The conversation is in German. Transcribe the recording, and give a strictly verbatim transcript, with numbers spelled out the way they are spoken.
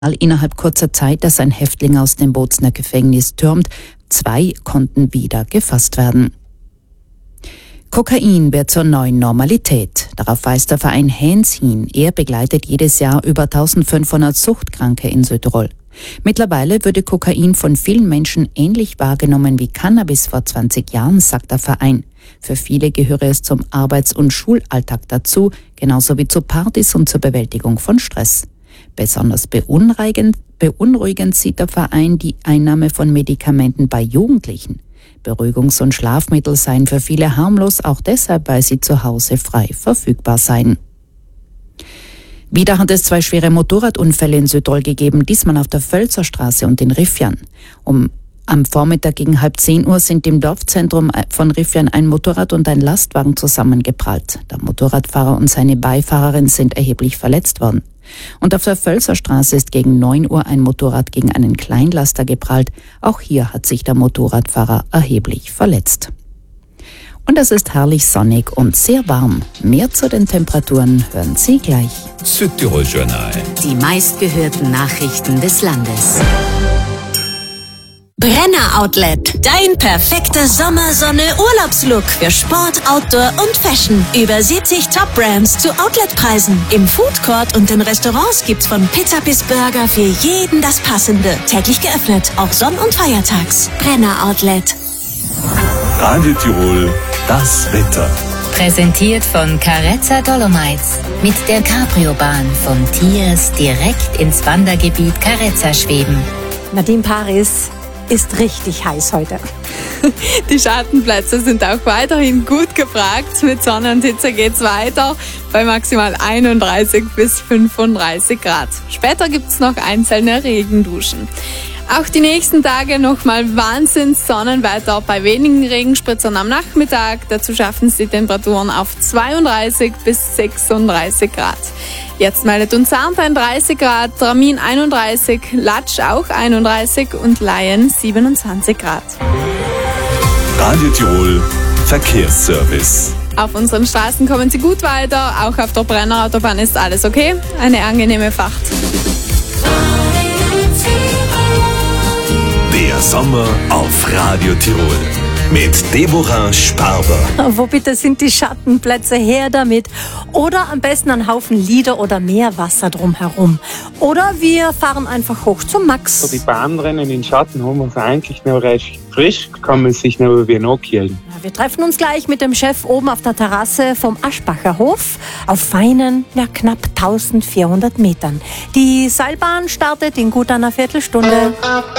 innerhalb kurzer Zeit, dass ein Häftling aus dem Bozner Gefängnis türmt. Zwei konnten wieder gefasst werden. Kokain wird zur neuen Normalität. Darauf weist der Verein Hands hin. Er begleitet jedes Jahr über eintausendfünfhundert Suchtkranke in Südtirol. Mittlerweile würde Kokain von vielen Menschen ähnlich wahrgenommen wie Cannabis vor zwanzig Jahren, sagt der Verein. Für viele gehöre es zum Arbeits- und Schulalltag dazu, genauso wie zu Partys und zur Bewältigung von Stress. Besonders beunruhigend, beunruhigend sieht der Verein die Einnahme von Medikamenten bei Jugendlichen. Beruhigungs- und Schlafmittel seien für viele harmlos, auch deshalb, weil sie zu Hause frei verfügbar seien. Wieder hat es zwei schwere Motorradunfälle in Südtirol gegeben, diesmal auf der Völzerstraße und in Riffian. Um Am Vormittag gegen halb zehn Uhr sind im Dorfzentrum von Riffian ein Motorrad und ein Lastwagen zusammengeprallt. Der Motorradfahrer und seine Beifahrerin sind erheblich verletzt worden. Und auf der Völzerstraße ist gegen neun Uhr ein Motorrad gegen einen Kleinlaster geprallt. Auch hier hat sich der Motorradfahrer erheblich verletzt. Und es ist herrlich sonnig und sehr warm. Mehr zu den Temperaturen hören Sie gleich. Südtirol Journal. Die meistgehörten Nachrichten des Landes. Brenner Outlet. Dein perfekter Sommersonne-Urlaubslook für Sport, Outdoor und Fashion. Über siebzig Top-Brands zu Outletpreisen. Im Foodcourt und in Restaurants gibt's von Pizza bis Burger für jeden das Passende. Täglich geöffnet, auch Sonn- und Feiertags. Brenner Outlet. Radio Tirol, das Wetter. Präsentiert von Carezza Dolomites. Mit der Cabrio-Bahn von Tiers direkt ins Wandergebiet Carezza schweben. Nadine Paris ist richtig heiß heute. Die Schattenplätze sind auch weiterhin gut gefragt. Mit Sonne und Hitze geht's weiter bei maximal einunddreißig bis fünfunddreißig Grad. Später gibt's noch einzelne Regenduschen. Auch die nächsten Tage nochmal Wahnsinns-Sonnenwetter bei wenigen Regenspritzern am Nachmittag. Dazu schaffen es die Temperaturen auf zweiunddreißig bis sechsunddreißig Grad. Jetzt meldet uns Arntheim dreißig Grad, Tramin einunddreißig, Latsch auch einunddreißig und Laien siebenundzwanzig Grad. Radio Tirol, Verkehrsservice. Auf unseren Straßen kommen Sie gut weiter. Auch auf der Brenner Autobahn ist alles okay. Eine angenehme Fahrt. Der Sommer auf Radio Tirol mit Deborah Sparber. Wo bitte sind die Schattenplätze, her damit? Oder am besten ein Haufen Lieder oder Meerwasser drumherum. Oder wir fahren einfach hoch zum Max. Für die Bahnrennen in Schatten haben wir es eigentlich noch recht frisch, kann man sich noch wie nachkühlen. Ja, wir treffen uns gleich mit dem Chef oben auf der Terrasse vom Aschbacher Hof auf feinen, ja, knapp eintausendvierhundert Metern. Die Seilbahn startet in gut einer Viertelstunde.